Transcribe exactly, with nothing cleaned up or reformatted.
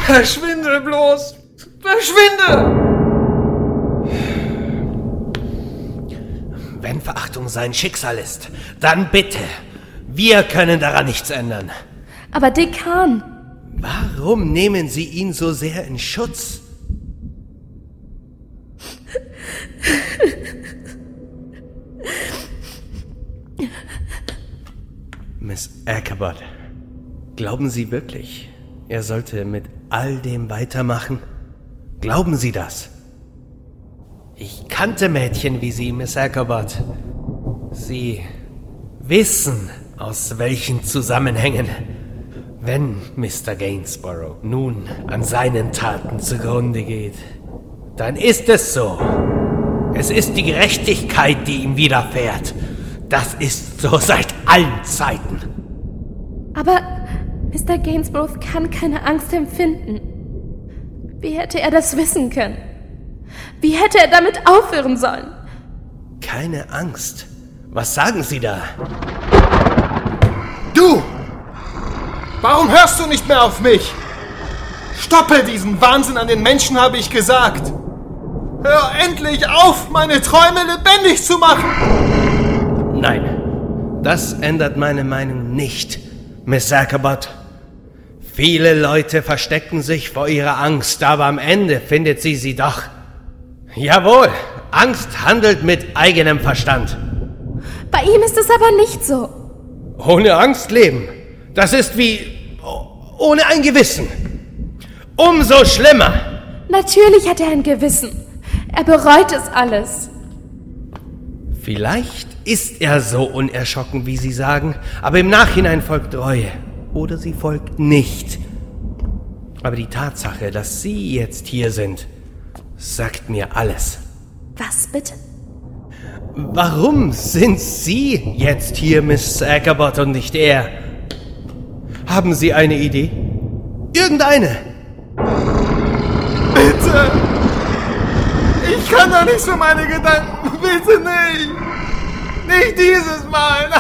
Verschwinde bloß! Verschwinde! Wenn Verachtung sein Schicksal ist, dann bitte. Wir können daran nichts ändern. Aber Dekan... Warum nehmen Sie ihn so sehr in Schutz? Miss Ackerbot, glauben Sie wirklich, er sollte mit all dem weitermachen? Glauben Sie das? Ich kannte Mädchen wie Sie, Miss Ackerbot. Sie wissen, aus welchen Zusammenhängen. Wenn Mister Gainsborough nun an seinen Taten zugrunde geht, dann ist es so. Es ist die Gerechtigkeit, die ihm widerfährt. Das ist so seit allen Zeiten. Aber Mister Gainsborough kann keine Angst empfinden. Wie hätte er das wissen können? Wie hätte er damit aufhören sollen? Keine Angst? Was sagen Sie da? Du! Warum hörst du nicht mehr auf mich? Stoppe diesen Wahnsinn an den Menschen, habe ich gesagt. Hör endlich auf, meine Träume lebendig zu machen! Nein, das ändert meine Meinung nicht, Miss Ackerbot. Viele Leute verstecken sich vor ihrer Angst, aber am Ende findet sie sie doch. Jawohl, Angst handelt mit eigenem Verstand. Bei ihm ist es aber nicht so. Ohne Angst leben, das ist wie ohne ein Gewissen. Umso schlimmer. Natürlich hat er ein Gewissen. Er bereut es alles. Vielleicht ist er so unerschrocken, wie Sie sagen, aber im Nachhinein folgt Reue. Oder sie folgt nicht. Aber die Tatsache, dass Sie jetzt hier sind, sagt mir alles. Was bitte? Warum sind Sie jetzt hier, Miss Ackerbot, und nicht er? Haben Sie eine Idee? Irgendeine? Bitte! Ich kann doch nicht für meine Gedanken. Bitte nicht! Nicht dieses Mal!